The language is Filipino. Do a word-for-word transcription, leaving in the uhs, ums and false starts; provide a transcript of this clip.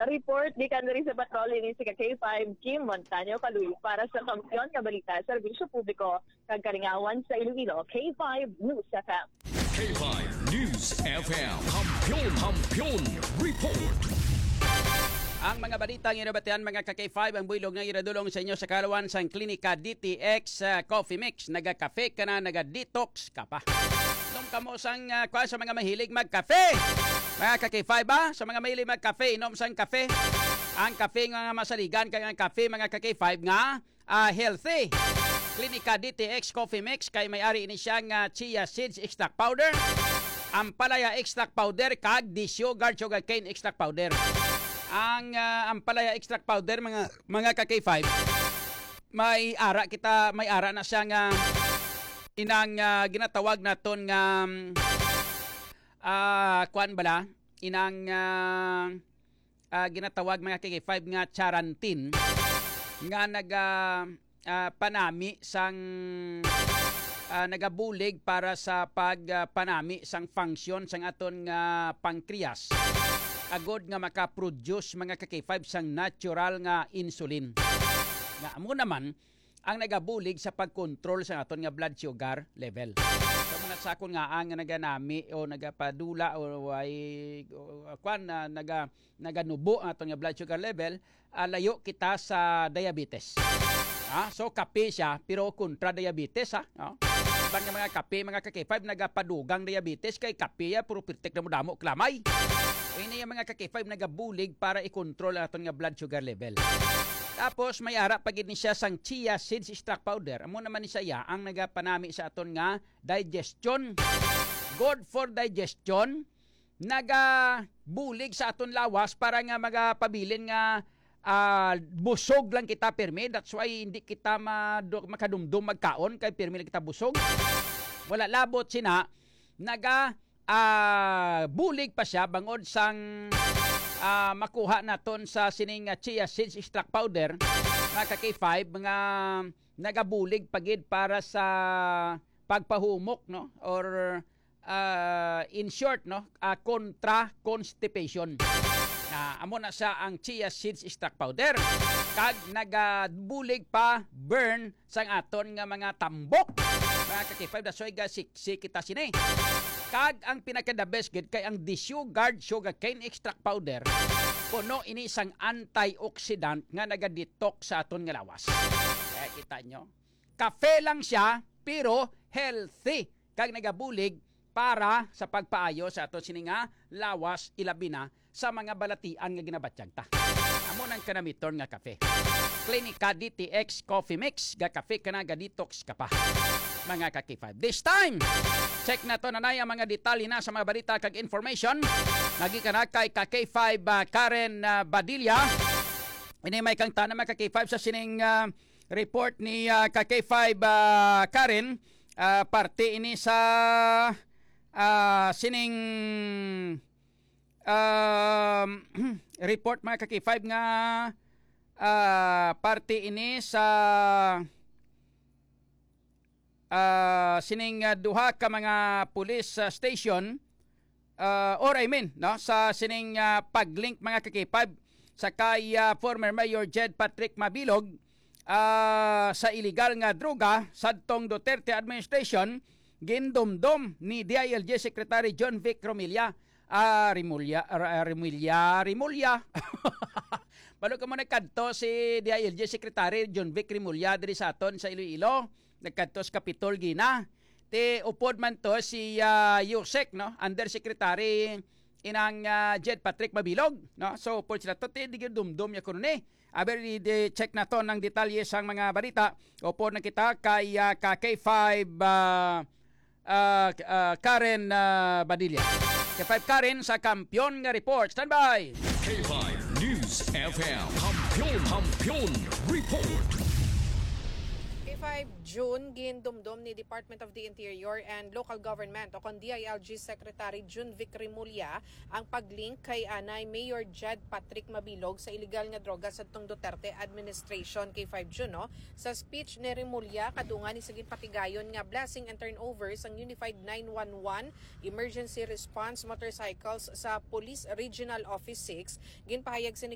report di kan rin sa patrolyo ni si K five Kim Montaño Kaluy para sa Kampiyon nga balita serbisyo publiko kag karingawan sa Iloilo. K five News F M. K five News F M. Kampiyon, Kampiyon Report. Ang mga balitang inabatian mga ka K five ang builog nga iradulong sa inyo sa kalawan sa klinika D T X uh, Coffee Mix. Naga-cafe ka na, naga-detox ka pa. Inom ka mo sang uh, kwa sa mga mahilig mag-cafe. Mga ka K five ba? Sa mga mahilig mag-cafe, inom sang cafe. Ang cafe nga masaligan kay ang cafe mga ka K five nga uh, healthy. Klinika D T X Coffee Mix kay may-ari ini siyang uh, chia seeds extract powder, ampalaya extract powder kag disyogar sugarcane extract powder. Ang uh, ampalaya extract powder mga mga ka K five may ara kita may ara na siya nga inang uh, ginatawag naton nga uh, kuan bala inang uh, uh, ginatawag mga ka K five nga charantin nga naga uh, panami sang uh, nagabulig para sa pagpanami uh, sang function sang aton nga pancreas. Agod nga makaproduce mga ka K five sang natural nga insulin. Nga amo naman ang nagabulig sa pagkontrol sa aton nga blood sugar level. So mga sakon nga ang naganami o nagapadula o ay kwan na naga naganubo ang aton nga blood sugar level, uh, layo kita sa diabetes. Ah, so kape siya pero kontra diabetes ha. Oh. Ibang nga mga kape mga ka K five nagapadugang diabetes kay kape ya puro pirtek na mo damo klamay. Ini yung mga ka K five nagabulig para i-control aton nga blood sugar level. Tapos may ara pagid ni siya sang chia seeds extract powder. Amo naman ni siya ang nagapanami sa aton nga digestion. Good for digestion. Nagabulig sa aton lawas para nga magapabilin nga uh, busog lang kita pirmi. That's why hindi kita makadumdum magkaon kay pirmi lang kita busog. Wala labot sina naga Uh, bulig pa siya bangod sang uh, makuha naton sa sining uh, chia seeds extract powder mga ka K five mga nagabulig pagid para sa pagpahumok no or uh, in short no uh, kontra constipation na amo na sa ang chia seeds extract powder kag nagabulig pa burn sang aton nga mga tambok mga ka K five that's why ga siksi kita sini. Kag ang pinaka-the best gid kay ang disugard sugarcane extract powder puno ini isang antioxidant nga naga-detox sa aton nga lawas. Kaya kita nyo, kafe lang siya pero healthy kag nagabulig para sa pagpaayo sa aton sini nga lawas ilabi na sa mga balatian nga ginabatyag ta. Amo nang kanamiton nga kafe. Klinika D T X Coffee Mix ga kafe kana ga detox ka pa. Mga ka K five. This time, check na to nanay ang mga detalye na sa mga balita kag information. Nagi ka na kay ka K five uh, Karen uh, Badilla. Ini may kang tanang mga ka K five sa sining uh, report ni uh, ka K five uh, Karen. Uh, parte ini sa uh, sining uh, report mga ka K five nga uh, parte ini sa Uh, sining uh, duha ka mga police uh, station uh, or I mean no sa sining uh, paglink mga ka K five sa kay uh, former Mayor Jed Patrick Mabilog uh, sa illegal nga droga sadtong Duterte administration gindumdum ni D I L G Secretary John Vic Rimulya uh, Rimulya uh, Rimulya Rimulya balo ka mo nagkadto si D I L G Secretary John Vic Rimulya diri sa aton sa Iloilo. Nagkadto sa Capitol gina. Te upod man to si uh, Yusek no, Undersecretary inang uh, Jed Patrick Mabilog no. So upod sila to te digdumdum ya kuno ni. Aber di check na to ng detalye sang mga balita. Upod na kita kay uh, ka K five uh, uh, uh, Karen uh, Badilla. K five Karen sa Kampiyon nga report. Standby. K five News F M. Kampiyon, Kampiyon Report. K five June, gindumdum ni Department of the Interior and Local Government o kon D I L G Secretary John Vic Rimulya ang paglink kay anay Mayor Jed Patrick Mabilog sa illegal nga droga sa tong Duterte administration. K five June no, sa speech ni Rimulya kadungan ni sagid patigayon nga blessing and turnover sang Unified nine one one Emergency Response Motorcycles sa Police Regional Office six ginpahayag sa